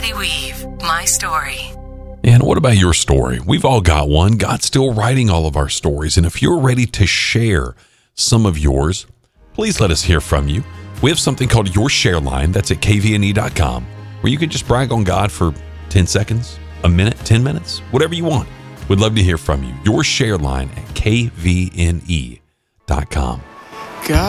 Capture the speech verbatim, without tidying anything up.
Patty Weave, my story. And what about your story? We've all got one. God's still writing all of our stories. And if you're ready to share some of yours, please let us hear from you. We have something called Your Share Line. That's at k v n e dot com, where you can just brag on God for ten seconds, a minute, ten minutes, whatever you want. We'd love to hear from you. Your Share Line at k v n e dot com.